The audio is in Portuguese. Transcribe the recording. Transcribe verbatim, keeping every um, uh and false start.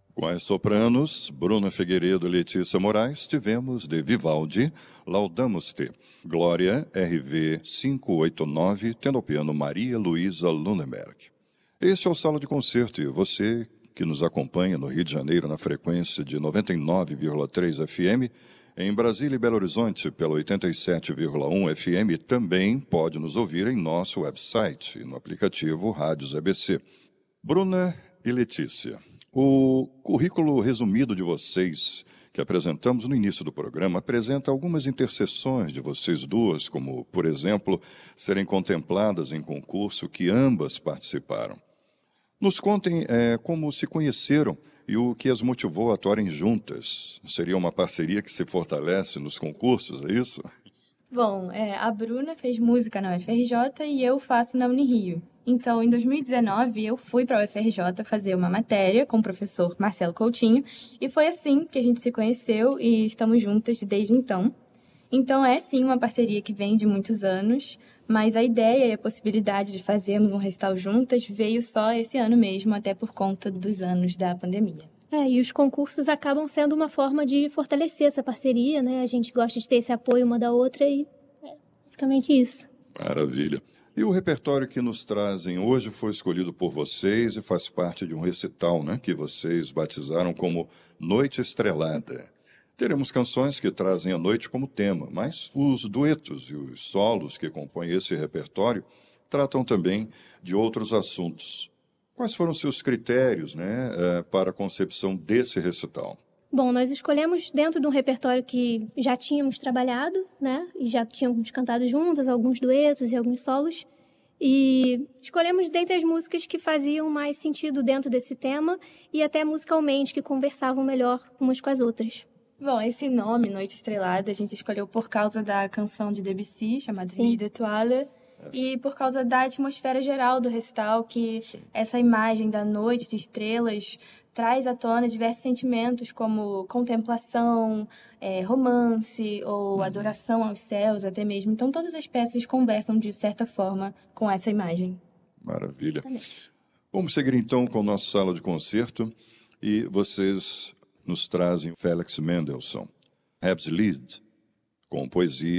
Com as sopranos, Bruna Figueiredo e Letícia Moraes, tivemos de Vivaldi, Laudamus-te. Glória, R V quinhentos e oitenta e nove, tendo ao piano Maria Luísa Lunenberg. Este é o Sala de Concerto e você que nos acompanha no Rio de Janeiro na frequência de noventa e nove vírgula três F M, em Brasília e Belo Horizonte pela oitenta e sete vírgula um F M, também pode nos ouvir em nosso website e no aplicativo Rádios A B C. Bruna e Letícia, o currículo resumido de vocês, que apresentamos no início do programa, apresenta algumas interseções de vocês duas, como, por exemplo, serem contempladas em concurso que ambas participaram. Nos contem é, como se conheceram e o que as motivou a atuarem juntas. Seria uma parceria que se fortalece nos concursos, é isso? Bom, é, a Bruna fez música na U F R J e eu faço na Unirio. Então, em dois mil e dezenove, eu fui para a U F R J fazer uma matéria com o professor Marcelo Coutinho e foi assim que a gente se conheceu e estamos juntas desde então. Então, é sim uma parceria que vem de muitos anos, mas a ideia e a possibilidade de fazermos um recital juntas veio só esse ano mesmo, até por conta dos anos da pandemia. É, e os concursos acabam sendo uma forma de fortalecer essa parceria, né? A gente gosta de ter esse apoio uma da outra e é basicamente isso. Maravilha. E o repertório que nos trazem hoje foi escolhido por vocês e faz parte de um recital, né, que vocês batizaram como Noite Estrelada. Teremos canções que trazem a noite como tema, mas os duetos e os solos que compõem esse repertório tratam também de outros assuntos. Quais foram seus critérios, né, para a concepção desse recital? Bom, nós escolhemos dentro de um repertório que já tínhamos trabalhado, né? E já tínhamos cantado juntas, alguns duetos e alguns solos. E escolhemos dentre as músicas que faziam mais sentido dentro desse tema e até musicalmente, que conversavam melhor umas com as outras. Bom, esse nome, Noite Estrelada, a gente escolheu por causa da canção de Debussy, chamada Nuit d'Étoiles, e por causa da atmosfera geral do recital, que Sim. essa imagem da noite de estrelas traz à tona diversos sentimentos, como contemplação, é, romance ou uhum. adoração aos céus até mesmo. Então, todas as peças conversam, de certa forma, com essa imagem. Maravilha. Exatamente. Vamos seguir, então, com a nossa sala de concerto e vocês nos trazem Felix Mendelssohn, Herbstlied, com poesia